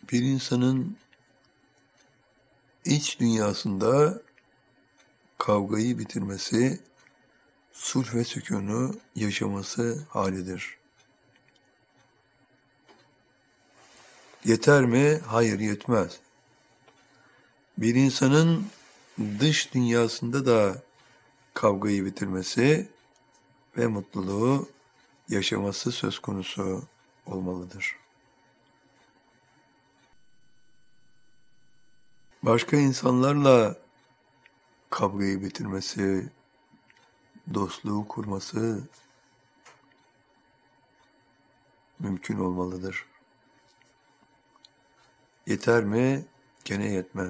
Bir insanın iç dünyasında kavgayı bitirmesi, sulh ve sükûnu yaşaması halidir. Yeter mi? Hayır, yetmez. Bir insanın dış dünyasında da kavgayı bitirmesi ve mutluluğu yaşaması söz konusu olmalıdır. Başka insanlarla kavgayı bitirmesi, dostluğu kurması mümkün olmalıdır. Yeter mi? Gene yetmez.